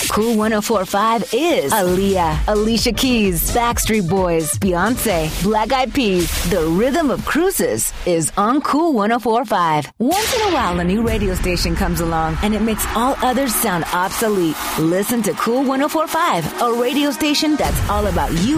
Cool 104.5 is Aaliyah, Alicia Keys, Backstreet Boys, Beyonce, Black Eyed Peas. The rhythm of cruises is on Cool 104.5. Once in a while, a new radio station comes along and it makes all others sound obsolete. Listen to Cool 104.5, a radio station that's all about you